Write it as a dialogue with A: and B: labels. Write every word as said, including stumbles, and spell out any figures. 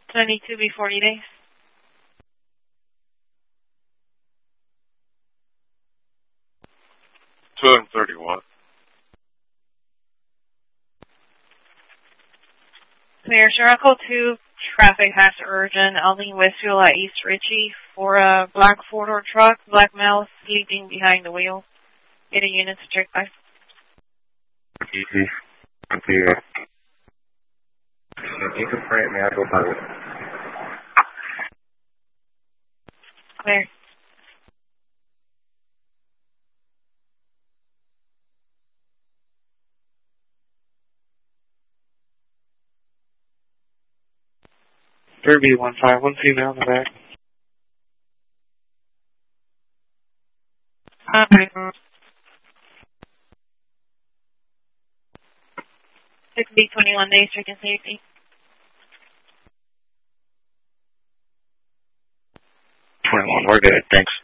A: twenty-two B forty days.
B: two thirty-one.
A: Mayor Sherrill two, traffic has urgent. Aldine Westfield at East Ritchie for a black four-door truck. Black male sleeping behind the wheel. Get a unit to check by.
C: Easy. Clear. Income frame, may I go by?
A: Clear.
D: Derby one five, one female in the back.
A: Um, six B twenty-one days, check and safety.
C: twenty-one, we're good, thanks.